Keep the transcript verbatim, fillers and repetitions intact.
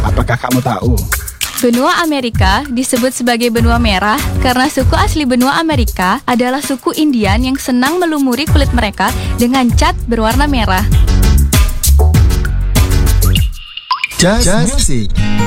Apakah kamu tahu? Benua Amerika disebut sebagai benua merah karena suku asli benua Amerika adalah suku Indian yang senang melumuri kulit mereka dengan cat berwarna merah. Just Music.